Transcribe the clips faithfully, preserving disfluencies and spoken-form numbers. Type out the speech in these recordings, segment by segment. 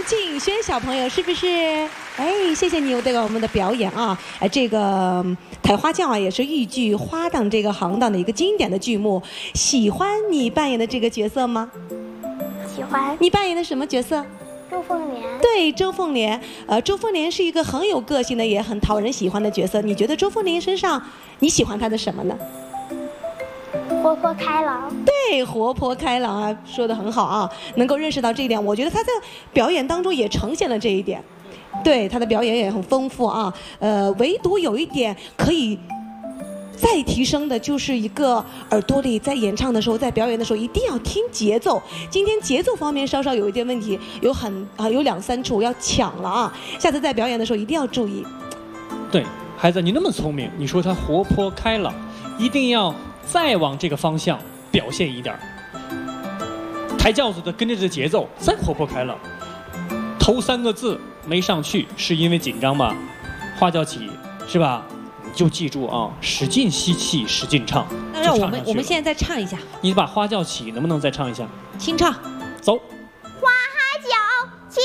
静轩小朋友，是不是？哎，谢谢你对我们的表演啊！哎，这个《抬花轿》啊，也是豫剧花旦这个行当的一个经典的剧目。喜欢你扮演的这个角色吗？ 喜欢。 你扮演的什么角色？ 周凤莲。 对，周凤莲。呃，周凤莲是一个很有个性的，也很讨人喜欢的角色。你觉得周凤莲身上你喜欢她的什么呢？ 活泼开朗。 对，活泼开朗啊，说得很好啊，能够认识到这一点，我觉得她在表演当中也呈现了这一点。对，她的表演也很丰富啊。呃，唯独有一点可以再提升的，就是一个耳朵里在演唱的时候，在表演的时候一定要听节奏。今天节奏方面稍稍有一点问题，有很啊有两三处要抢了啊，下次在表演的时候一定要注意。 对，孩子，你那么聪明，你说她活泼开朗，一定要再往这个方向表现一点儿。抬轿子的跟着这节奏，再活泼开朗。头三个字没上去，是因为紧张吧？花轿起，是吧？你就记住啊，使劲吸气，使劲唱。 那让我们我们现在再唱一下。 你把花轿起能不能再唱一下？ 清唱。 走。 花轿起。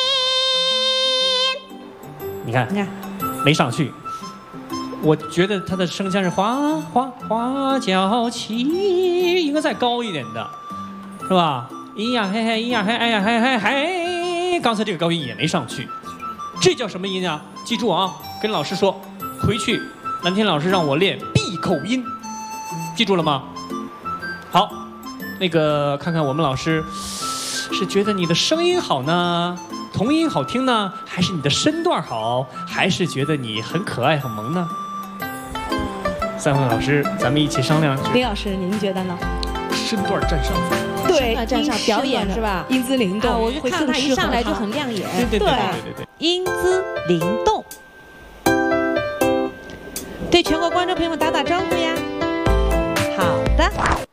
你看， 你看， 没上去。我觉得他的声腔是花花花轿起，应该再高一点的，是吧？咿呀嘿嘿，咿呀嘿，哎呀嘿嘿嘿，刚才这个高音也没上去，这叫什么音啊？记住啊，跟老师说，回去蓝天老师让我练闭口音，记住了吗？好，那个看看我们老师是觉得你的声音好呢，童音好听呢，还是你的身段好，还是觉得你很可爱很萌呢？三位老师，咱们一起商量。 李老师，您觉得呢？ 身段占上风。 对， 站上表演是吧？ 英姿灵动， 啊、我就看他一上来就很亮眼。 对对对对对对。 英姿灵动，对全国观众朋友们打打招呼呀。好的。